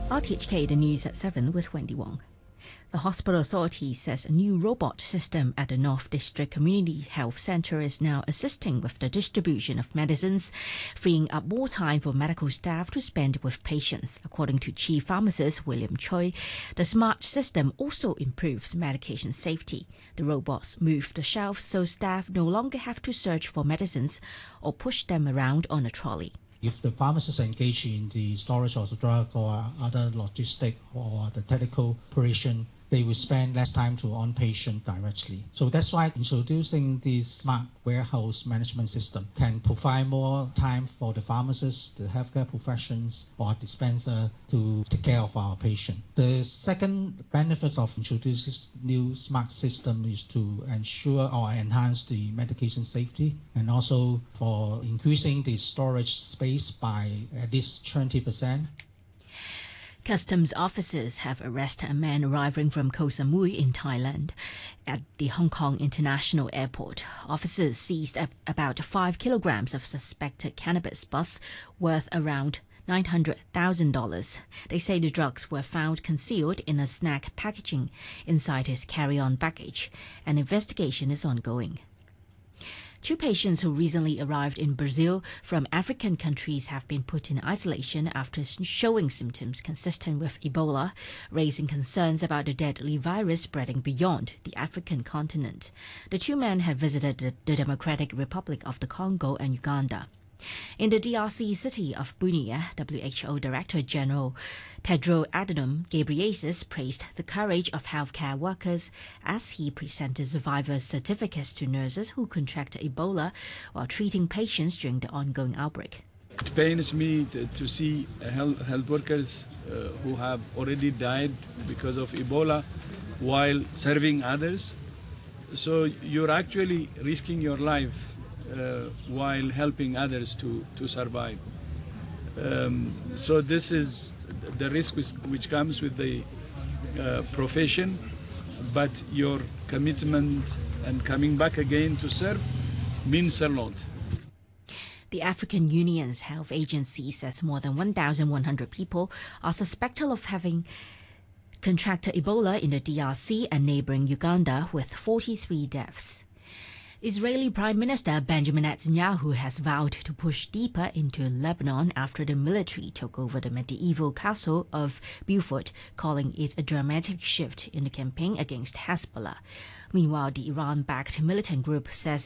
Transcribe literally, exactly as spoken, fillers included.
R T H K, the news at seven with Wendy Wong. The hospital authority says a new robot system at the North District Community Health Centre is now assisting with the distribution of medicines, freeing up more time for medical staff to spend with patients. According to Chief Pharmacist William Choi, the smart system also improves medication safety. The robots move the shelves so staff no longer have to search for medicines or push them around on a trolley. If the pharmacist engage in the storage of the drug or other logistic or the technical operation, they will spend less time to on patient directly. So that's why introducing this smart warehouse management system can provide more time for the pharmacists, the healthcare professions, or dispenser to take care of our patient. The second benefit of introducing this new smart system is to ensure or enhance the medication safety, and also for increasing the storage space by at least twenty percent. Customs officers have arrested a man arriving from Koh Samui in Thailand at the Hong Kong International Airport. Officers seized about five kilograms of suspected cannabis buzz worth around nine hundred thousand dollars. They say the drugs were found concealed in a snack packaging inside his carry-on baggage. An investigation is ongoing. Two patients who recently arrived in Brazil from African countries have been put in isolation after showing symptoms consistent with Ebola, raising concerns about the deadly virus spreading beyond the African continent. The two men have visited the, the Democratic Republic of the Congo and Uganda. In the D R C city of Bunia, W H O Director General Pedro Adhanom Ghebreyesus praised the courage of healthcare workers as he presented survivors' certificates to nurses who contracted Ebola while treating patients during the ongoing outbreak. It pains me to, to see health, health workers uh, who have already died because of Ebola while serving others. So you're actually risking your life Uh, while helping others to, to survive. Um, so this is the risk which, which comes with the uh, profession, but your commitment and coming back again to serve means a lot. The African Union's health agency says more than one thousand one hundred people are suspected of having contracted Ebola in the D R C and neighboring Uganda, with forty-three deaths. Israeli Prime Minister Benjamin Netanyahu has vowed to push deeper into Lebanon after the military took over the medieval castle of Beaufort, calling it a dramatic shift in the campaign against Hezbollah. Meanwhile, the Iran-backed militant group says